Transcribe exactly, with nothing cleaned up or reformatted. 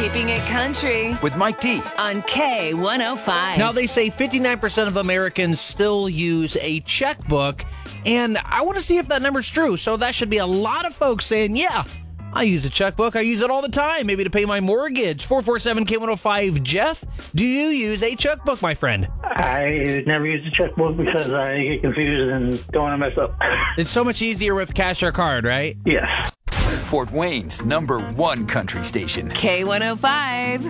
Keeping it country with Mike D. on K one oh five. Now, they say fifty-nine percent of Americans still use a checkbook, and I want to see if that number's true. So that should be a lot of folks saying, yeah, I use a checkbook. I use it all the time, maybe to pay my mortgage. four four seven K one oh five. Jeff, do you use a checkbook, my friend? I never use a checkbook because I get confused and don't want to mess up. It's so much easier with cash or card, right? Yes. Fort Wayne's number one country station. K one oh five.